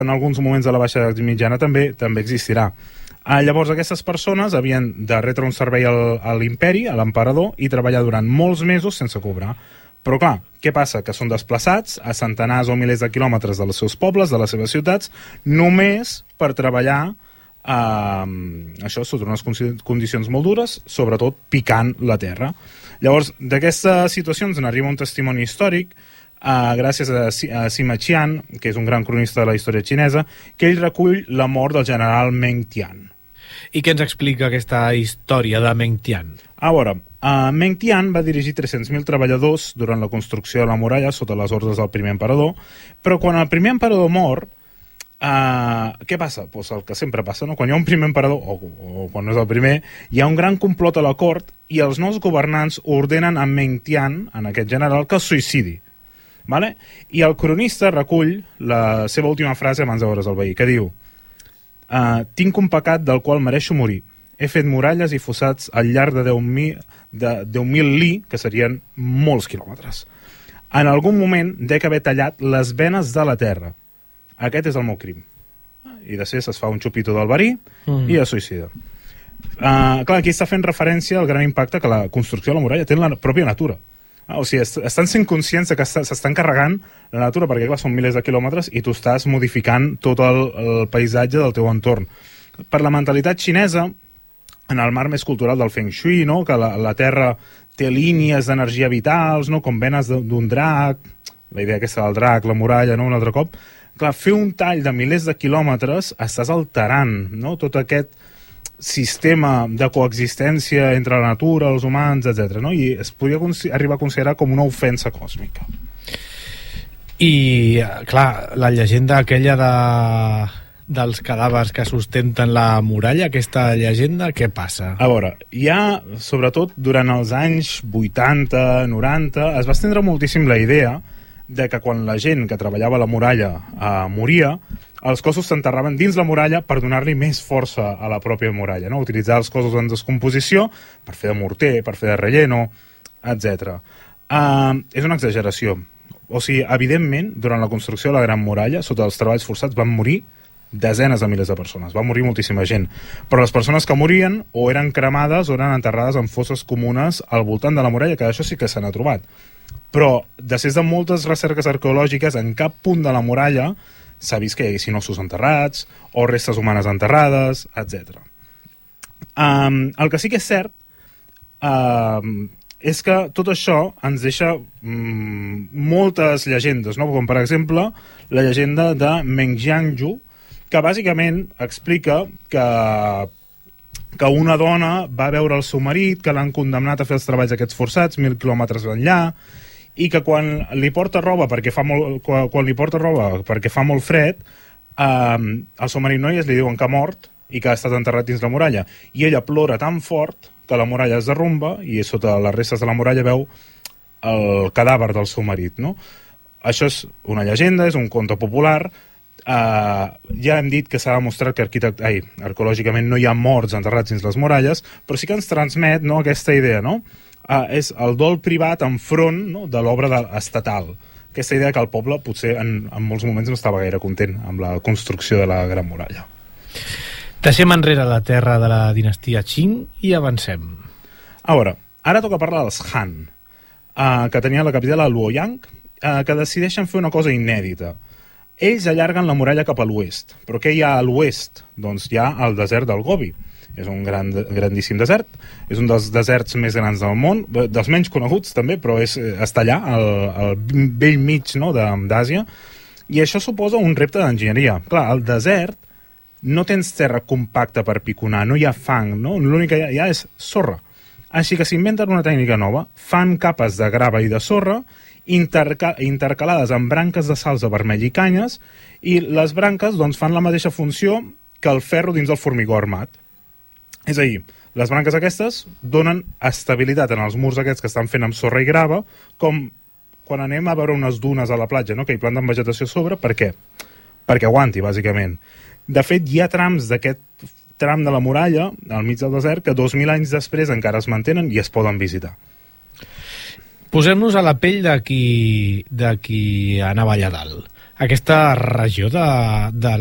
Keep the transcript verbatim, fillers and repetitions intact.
en alguns moments de la Baixa Edat Mitjana també també existirà. Ah, llavors aquestes persones havien de retre un servei al, a l'imperi, a l'emperador, i treballar durant molts mesos sense cobrar. Però clar, què passa? Que són desplaçats a centenars o milers de quilòmetres dels seus pobles, de les seves ciutats, només per treballar eh, això sota unes condicions molt dures, sobretot picant la terra. Llavors, d'aquesta situació ens n'arriba un testimoni històric Uh, gràcies a, a Sima Qian, que és un gran cronista de la història xinesa, que ell recull la mort del general Meng Tian. I què ens explica aquesta història de Meng Tian? A veure, uh, Meng Tian va dirigir tres-cents mil treballadors durant la construcció de la muralla sota les ordres del primer emperador, però quan el primer emperador mor, uh, què passa? Pues el que sempre passa, no? Quan hi ha un primer emperador, o, o quan no és el primer, hi ha un gran complot a la cort i els nous governants ordenen a Meng Tian, en aquest general, que es suïcidi. Vale? I el cronista recull la seva última frase abans de veure's el veí, que diu uh, tinc un pecat del qual mereixo morir. He fet muralles i fossats al llarg de deu mil li, que serien molts quilòmetres. En algun moment dec haver tallat les venes de la terra. Aquest és el meu crim. I després es fa un xupito del verí mm. i es suïcida. Uh, clar, aquí està fent referència al gran impacte que la construcció de la muralla té en la pròpia natura. Ah, o sigui, est estan sent conscients que s'estan carregant la natura, perquè clar, són milers de quilòmetres i tu estàs modificant tot el, el paisatge del teu entorn. Per la mentalitat xinesa, en el marc més cultural del Feng Shui, no? Que la, la Terra té línies d'energia vitals, no? Com venes d'un drac, la idea aquesta del drac, la muralla, no? Un altre cop. Clar, fer un tall de milers de quilòmetres estàs alterant, no? Tot aquest sistema de coexistència entre la natura, els humans, etcètera, no? I es podria arribar a considerar com una ofensa còsmica. I, clar, la llegenda aquella de, dels cadàvers que sustenten la muralla, aquesta llegenda, què passa? A veure, ja, sobretot durant els anys vuitanta, noranta, es va estendre moltíssim la idea de que quan la gent que treballava a la muralla eh, moria, els cossos s'enterraven dins la muralla per donar-li més força a la pròpia muralla, no? Utilitzar els cossos en descomposició per fer de morter, per fer de relleno, etcètera. Uh, és una exageració. O sigui, evidentment, durant la construcció de la Gran Muralla, sota els treballs forçats, van morir desenes de milers de persones, va morir moltíssima gent. Però les persones que morien o eren cremades o eren enterrades en fosses comunes al voltant de la muralla, que això sí que se n'ha trobat. Però, després de moltes recerques arqueològiques, en cap punt de la muralla s'ha vist que hi haguessin ossos enterrats o restes humanes enterrades, etcètera. Um, el que sí que és cert um, és que tot això ens deixa um, moltes llegendes, no? Com per exemple la llegenda de Meng Jianzhu, que bàsicament explica que que una dona va veure el seu marit, que l'han condemnat a fer els treballs aquests forçats mil quilòmetres enllà, i que quan li porta roba perquè fa molt, quan, quan li porta roba perquè fa molt fred, eh, el seu marit noies li diuen que ha mort i que ha estat enterrat dins la muralla, i ella plora tan fort que la muralla es derrumba i sota les restes de la muralla veu el cadàver del seu marit, no? Això és una llegenda, és un conte popular. Uh, ja hem dit que s'ha demostrat que arquitect... Ai, arqueològicament no hi ha morts enterrats dins les muralles, però sí que ens transmet, no, aquesta idea, no? Uh, és el dol privat enfront, no, de l'obra estatal. Aquesta idea que el poble potser en, en molts moments no estava gaire content amb la construcció de la Gran Muralla. Deixem enrere la terra de la dinastia Qing i avancem. A veure, ara toca parlar dels Han, uh, que tenien la capital a Luoyang, uh, que decideixen fer una cosa inèdita. Ells allarguen la muralla cap a l'oest. Però què hi ha a l'oest? Doncs hi ha el desert del Gobi. És un gran, grandíssim desert. És un dels deserts més grans del món, dels menys coneguts també, però és, està allà, al, al vell mig, no, d'Àsia. I això suposa un repte d'enginyeria. Clar, al desert no tens terra compacta per piconar, no hi ha fang, no? L'únic que hi ha, hi ha és sorra. Així que s'inventen una tècnica nova, fan capes de grava i de sorra interca intercalades amb branques de salsa vermell i canyes, i les branques doncs, fan la mateixa funció que el ferro dins del formigó armat. És a dir, les branques aquestes donen estabilitat en els murs aquests que estan fent amb sorra i grava, com quan anem a veure unes dunes a la platja, no? Que hi planten vegetació a sobre. Per què? Perquè aguanti, bàsicament. De fet, hi ha trams d'aquest tram de la muralla, al mig del desert, que dos mil anys després encara es mantenen i es poden visitar. Posem-nos a la pell de qui, de qui anava allà dalt. aquesta regió de, de